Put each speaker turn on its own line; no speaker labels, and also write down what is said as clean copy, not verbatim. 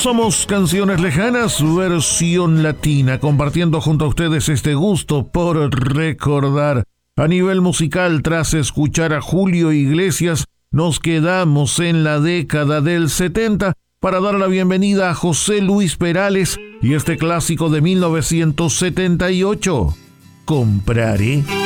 Somos Canciones Lejanas, versión latina, compartiendo junto a ustedes este gusto por recordar. A nivel musical, tras escuchar a Julio Iglesias, nos quedamos en la década del 70 para dar la bienvenida a José Luis Perales y este clásico de 1978, Compraré.